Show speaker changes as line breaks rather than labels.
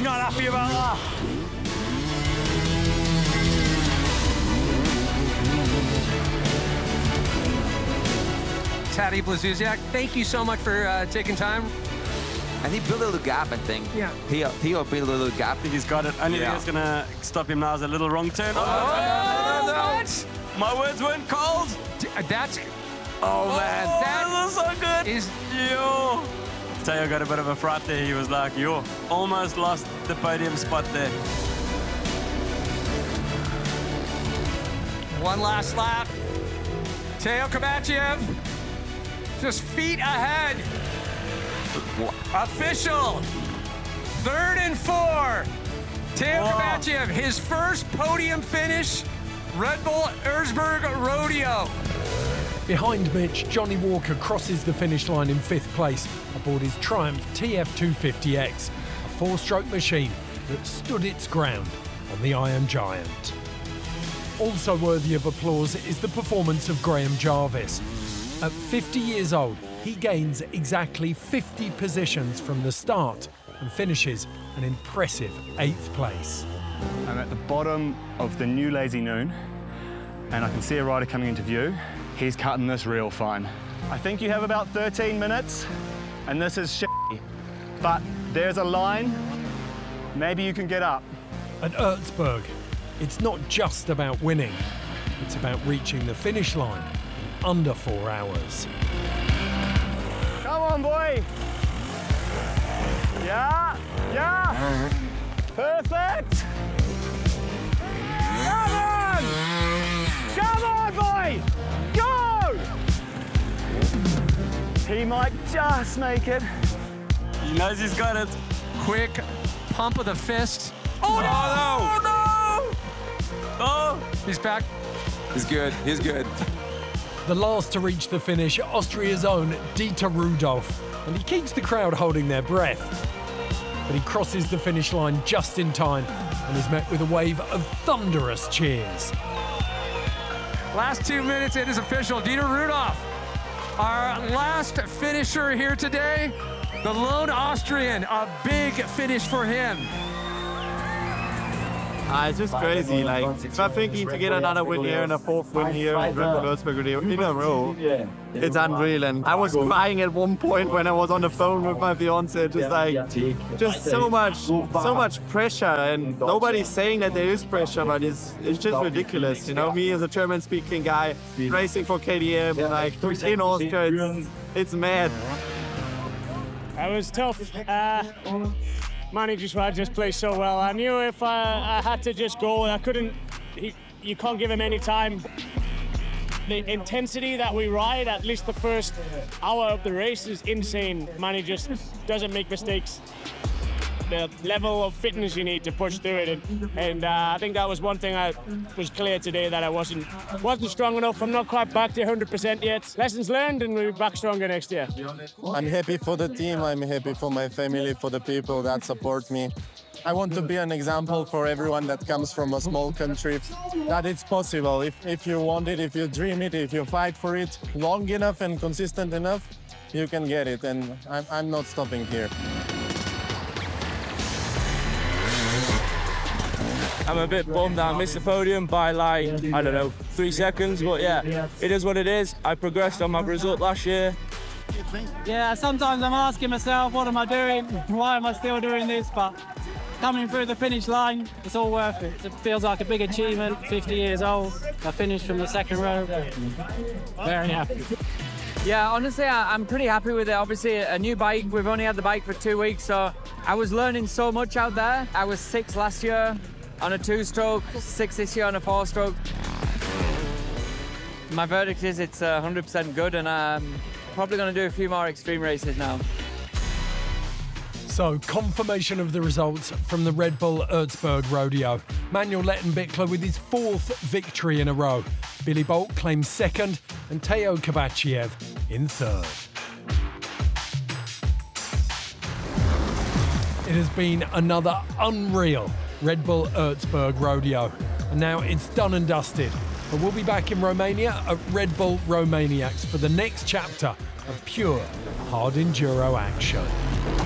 not happy about that.
Tadej Blazusiak, thank you so much for taking time.
And he built a little gap, I think.
Yeah.
Theo built a little gap.
I think he's got it. Only thing that's going to stop him now is a little wrong turn.
No.
What? My words weren't cold.
That's...
Oh, man.
That was so good.
Is...
Yo. Theo got a bit of a fright there. He was like, yo, almost lost the podium spot there.
One last lap. Teo Kovachev, just feet ahead. Official. 3rd and 4. Teo Kovachev, his first podium finish. Red Bull Erzberg Rodeo.
Behind Mitch, Johnny Walker crosses the finish line in 5th place aboard his Triumph TF250X, a 4-stroke machine that stood its ground on the Iron Giant. Also worthy of applause is the performance of Graham Jarvis. At 50 years old, he gains exactly 50 positions from the start and finishes an impressive 8th place.
I'm at the bottom of the new Lazy Noon, and I can see a rider coming into view. He's cutting this real fine. I think you have about 13 minutes, and this is shitty. But there's a line, maybe you can get up.
At Erzberg, it's not just about winning, it's about reaching the finish line in under 4 hours.
Come on, boy. Yeah. Perfect. Come on, boy. Go. He might just make it.
He knows he's got it.
Quick pump of the fist.
Oh, no. Oh,
he's back.
He's good. He's good.
The last to reach the finish, Austria's own Dieter Rudolph, and he keeps the crowd holding their breath. But he crosses the finish line just in time and is met with a wave of thunderous cheers.
Last 2 minutes, it is official. Dieter Rudolph, our last finisher here today, the lone Austrian, a big finish for him.
It's just crazy. Like, I'm thinking to get another win here and a 4th win here at Red Bull Erzberg in a row. It's unreal. And I was crying at one point when I was on the phone with my fiance. Just so much pressure. And nobody's saying that there is pressure, but it's just ridiculous. You know, me as a German-speaking guy racing for KTM, like in Austria, it's mad.
It was tough. Managers just played so well. I knew if I had to just go, I couldn't. You can't give him any time. The intensity that we ride, at least the first hour of the race, is insane. Manny just doesn't make mistakes. The level of fitness you need to push through it, and I think that was one thing that was clear today, that I wasn't strong enough. I'm not quite back to 100% yet. Lessons learned, and we'll be back stronger next year.
I'm happy for the team. I'm happy for my family, for the people that support me. I want to be an example for everyone that comes from a small country, that it's possible. If you want it, if you dream it, if you fight for it long enough and consistent enough, you can get it. And I'm not stopping here.
I'm a bit bummed that I missed the podium by, like, I don't know, 3 seconds, but yeah, it is what it is. I progressed on my result last year.
Yeah, sometimes I'm asking myself, what am I doing? Why am I still doing this? But coming through the finish line, it's all worth it. It feels like a big achievement, 50 years old. I finished from the 2nd row. Very happy.
Yeah, honestly, I'm pretty happy with it. Obviously, a new bike. We've only had the bike for 2 weeks, so I was learning so much out there. I was 6th last year on a 2-stroke, 6th this year on a 4-stroke. My verdict is it's 100% good, and I'm probably going to do a few more extreme races now.
So, confirmation of the results from the Red Bull Erzberg Rodeo. Manuel Lettenbichler with his 4th victory in a row. Billy Bolt claims 2nd, and Teo Kovachev in 3rd. It has been another unreal Red Bull Erzberg Rodeo, and now it's done and dusted. But we'll be back in Romania at Red Bull Romaniacs for the next chapter of pure hard enduro action.